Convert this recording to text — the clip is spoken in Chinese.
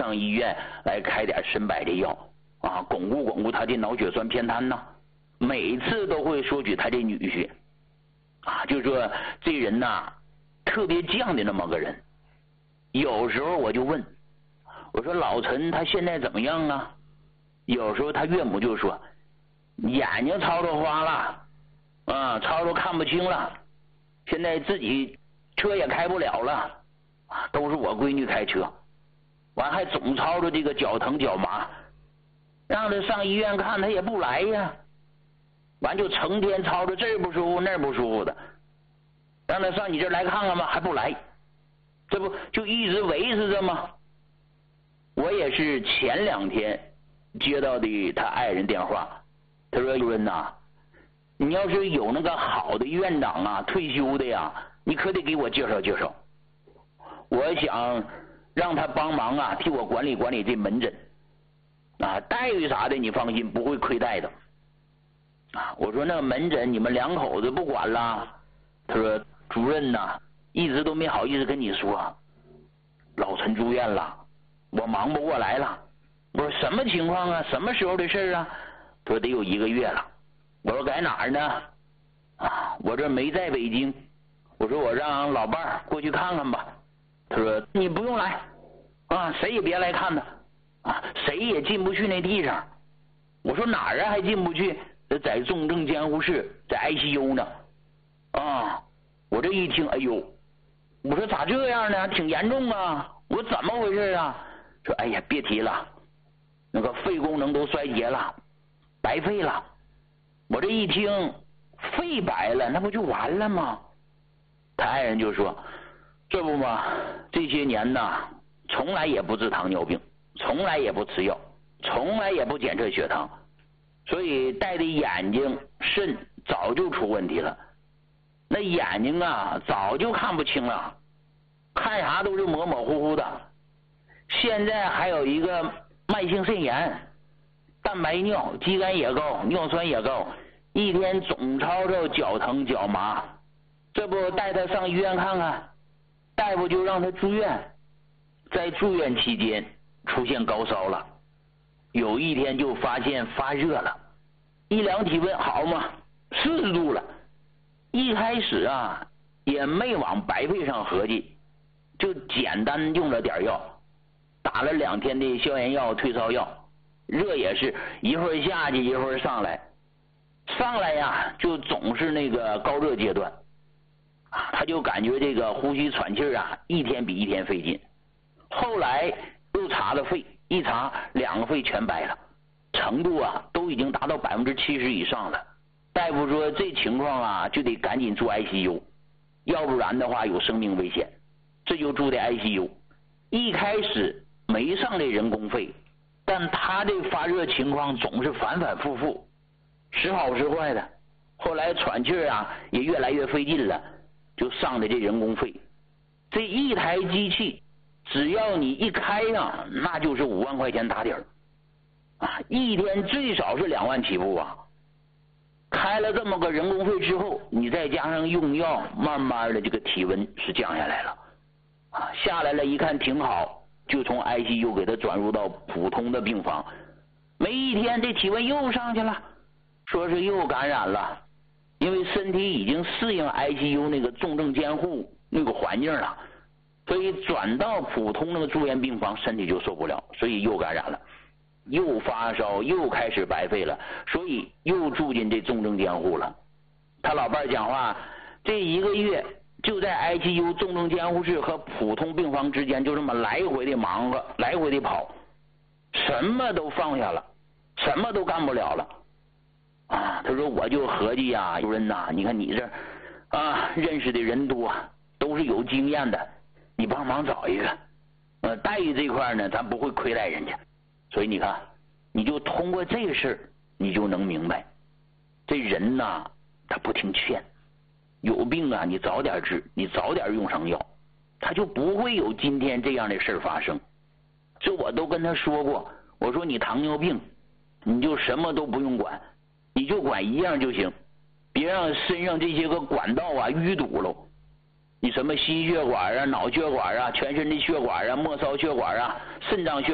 上医院来开点参白的药啊，巩固他的脑血栓偏瘫呐。每次都会说起他这女婿啊，就说这人呐特别犟的那么个人。有时候我就问，我说老陈他现在怎么样啊？有时候他岳母就说眼睛吵着花了啊，吵着看不清了，现在自己车也开不了了啊，都是我闺女开车，完还总吵着这个脚疼脚麻，让他上医院看他也不来呀，完就成天吵着这儿不舒服那儿不舒服的，让他上你这儿来看看吧，还不来，这不就一直维持着吗？我也是前2天接到的他爱人电话，他说主任呐，你要是有那个好的院长啊，退休的呀，你可得给我介绍介绍，我想让他帮忙啊，替我管理管理这门诊啊，待遇啥的你放心，不会亏待的啊。我说那个门诊你们2口子不管了？他说主任呐，一直都没好意思跟你说，老陈住院了，我忙不过来了。我说什么情况啊？什么时候的事啊？他说得有1个月了。我说在哪儿呢？啊，我这没在北京。我说我让老伴儿过去看看吧。他说你不用来啊，谁也别来看他啊，谁也进不去那地上。我说哪儿啊？还进不去？在重症监护室，在 ICU 呢。啊，我这一听，哎呦，我说咋这样呢？挺严重啊！我说怎么回事啊？说哎呀，别提了，那个肺功能都衰竭了，白肺了。我这一听，肺白了，那不就完了吗？他爱人就说，这不嘛，这些年呐，从来也不治糖尿病，从来也不吃药，从来也不检测血糖，所以带的眼睛、肾早就出问题了。那眼睛啊，早就看不清了，看啥都是模模糊糊的。现在还有一个慢性肾炎，蛋白尿、肌酐也高，尿酸也高，一天总吵着脚疼脚麻。这不带他上医院看看，大夫就让他住院。在住院期间出现高烧了，有一天就发现发热了，一量体温好嘛，40度了。一开始啊也没往白肺上合计，就简单用了点药，打了2天的消炎药、退烧药，热也是一会儿下去一会儿上来，上来呀就总是那个高热阶段啊，他就感觉这个呼吸喘气啊一天比一天费劲。后来又查了肺，一查2个肺全白了，程度啊都已经达到70%以上了。大夫说这情况啊就得赶紧住 ICU， 要不然的话有生命危险。这就住的 ICU。 一开始没上这人工肺，但他这发热情况总是反反复复，时好时坏的。后来喘气啊也越来越费劲了，就上的这人工肺。这一台机器只要你一开啊，那就是5万块钱打底儿啊，一天最少是2万起步啊。开了这么个人工肺之后，你再加上用药，慢慢的这个体温是降下来了啊，下来了一看挺好，就从 ICU 给他转入到普通的病房。没一天这体温又上去了，说是又感染了，因为身体已经适应 ICU 那个重症监护那个环境了，所以转到普通那个住院病房身体就受不了，所以又感染了，又发烧，又开始白肺了，所以又住进这重症监护了。他老伴讲话，这1个月就在 ICU 重症监护室和普通病房之间就这么来回的忙活，来回的跑，什么都放下了，什么都干不了了啊。他说我就合计呀，主任呐，你看你这啊认识的人多，都是有经验的，你帮忙找一个待遇这块呢咱不会亏待人家。所以你看，你就通过这个事你就能明白，这人呐他不听劝，有病啊你早点治，你早点用上药，他就不会有今天这样的事发生。这我都跟他说过，我说你糖尿病你就什么都不用管，你就管一样就行，别让身上这些个管道啊淤堵了。你什么心血管啊、脑血管啊、全身的血管啊、末梢血管啊、肾脏血